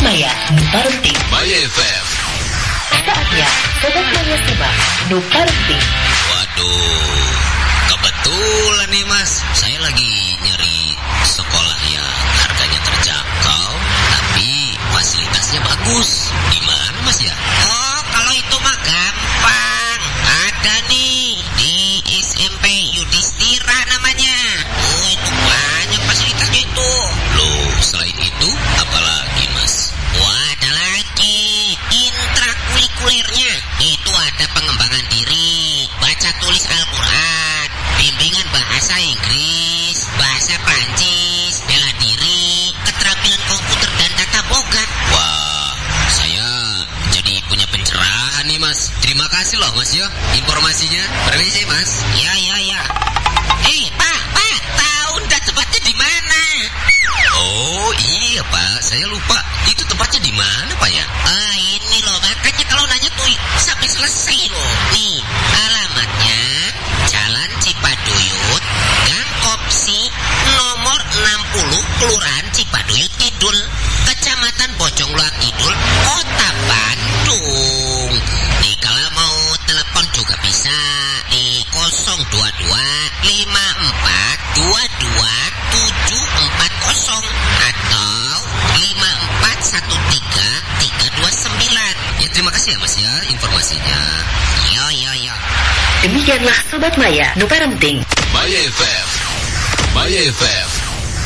Maya, nu parenting. Maya FM. Saatnya Sobat Maya simak nu parenting. Waduh, kebetulan nih Mas, saya lagi nyari sekolah yang harganya terjangkau, tapi fasilitasnya bagus. Gimana Mas ya? Oh, kalau itu mah gampang. Ada nih di SMP Yudhistira namanya. Oh, itu banyak fasilitasnya itu. Loh, selain itu apalagi Mas? Wah, ada lagi intrakurikulernya. Itu ada pengembangan diri, baca tulis Al-Quran, bimbingan bahasa Inggris, bahasa Prancis, bela diri, keterampilan komputer dan tata boga. Wah, saya jadi punya pencerahan nih Mas. Terima kasih loh Mas ya informasinya. Permisi Mas. Ya. Pak, tahu ndak tempatnya di mana? Oh iya Pak, saya lupa. Itu tempatnya di mana Pak ya? Ini loh, makanya kalau nanya tuh sampai selesai loh. Nih, alamatnya Jalan Cipaduyut, Gang Kopsi, nomor 60, Kelurahan Cipaduyut Kidul, Kecamatan Bojongloa Kidul, Kota Bandung. Nih, kalau mau telepon juga bisa di 022 54 22 740 atau 5413 329. Ya terima kasih ya Mas ya informasinya. Yo. Demikianlah Sobat Maya, nu parenting. Maya FM. Maya FM.